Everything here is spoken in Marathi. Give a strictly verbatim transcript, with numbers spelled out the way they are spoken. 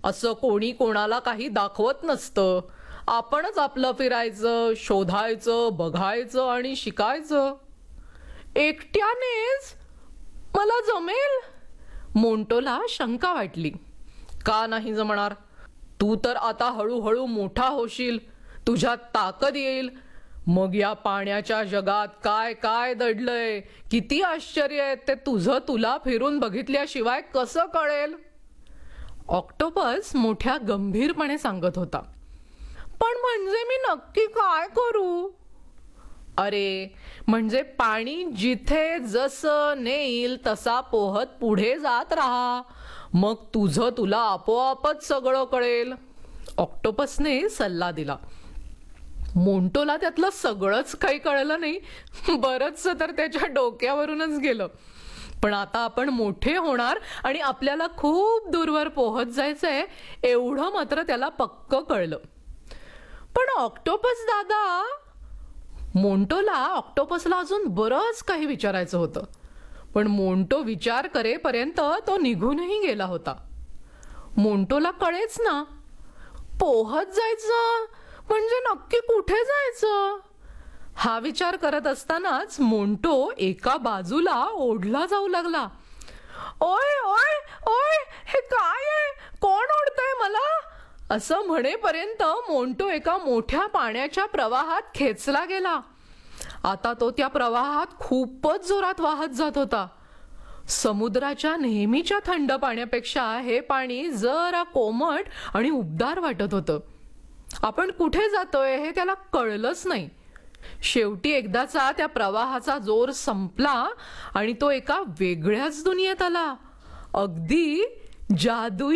असं कोणी कोणाला काही दाखवत नसतं. आपणच आपलं फिरायचं, शोधायचं, बघायचं आणि शिकायचं. एकट्यानेच मला जमेल? मोंटोला शंका वाटली. का नाही जमणार? तू तर आता हळूहळू मोठा होशील, तुझ्यात ताकद येईल. मग या पाण्याच्या जगात काय काय दडलंय, किती आश्चर्य आहे ते तुझं तुला फिरून बघितल्याशिवाय कसं कळेल? ऑक्टोपस मोठ्या गंभीरपणे सांगत होता. पण म्हणजे मी नक्की काय करू? अरे, म्हणजे पाणी जिथे जसं नेईल तसा पोहत पुढे जात राहा. मग तुझं तुला आपोआपच सगळं कळेल. ऑक्टोपसने सल्ला दिला. मोंटोला त्यातलं सगळंच काही कळलं नाही. बरंचसं तर त्याच्या डोक्यावरूनच गेलं. पण आता आपण मोठे होणार आणि आपल्याला खूप दूरवर पोहत जायचंय एवढं मात्र त्याला पक्क कळलं. पण ऑक्टोपस दादा, मोंटोला ऑक्टोपसला अजून बरंच काही विचारायचं होतं. पण मोंटो विचार करेपर्यंत तो निघूनही गेला होता. मोंटोला कळेच ना, पोहत जायचं म्हणजे नक्की कुठे जायचं? हा विचार करत असतानाच मोंटो एका बाजूला ओढला जाऊ लागला. ओय ओय ओय, हे काय आहे? कोण ओढतंय मला? असं म्हणेपर्यंत मोंटो एका मोठ्या पाण्याच्या प्रवाहात खेचला गेला. आता तो त्या प्रवाहात खूपच जोरात वाहत जात होता. समुद्राच्या नेहमीच्या थंड पाण्यापेक्षा हे पाणी जरा कोमट आणि उबदार वाटत होतं. आपण कुठे जातोय हे त्याला कळलंच नाही. शेवटी एकदाचा त्या प्रवाहाचा जोर संपला आणि तो एका वेगळ्याच दुनियेत आला. अगदी जादुई